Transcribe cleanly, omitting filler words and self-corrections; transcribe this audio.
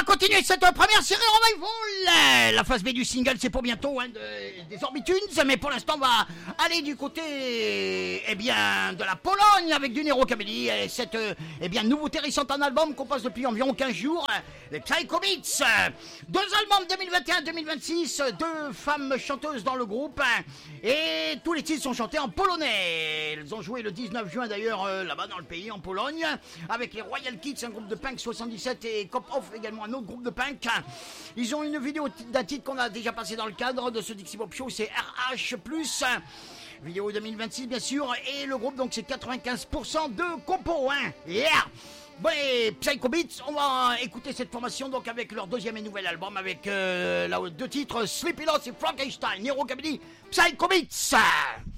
va continuer cette première série Revival. La phase B du single, c'est pour bientôt des Orbitunes, mais pour l'instant, on va aller du côté de la Pologne avec du Neurocamellie et cette nouveauté récente en album qu'on passe depuis environ 15 jours, les Psycho Beats. 2 albums 2021-2026, 2 femmes chanteuses dans le groupe et tous les titres sont chantés en polonais. Elles ont joué le 19 juin d'ailleurs là-bas dans le pays, en Pologne, avec les Royal Kids, un groupe de punk 77 et Cop Off, également un autre groupe de punk. Ils ont une vidéo d'un titre qu'on a déjà passé dans le cadre de ce Dixie Pop Show, c'est RH+, vidéo 2026 bien sûr, et le groupe donc c'est 95% de compo, yeah. Bon, et Psycho Beats, on va écouter cette formation donc avec leur deuxième et nouvel album avec 2 titres, Sleepy Lost et Frankenstein, Neurocamellie, Psycho Beats.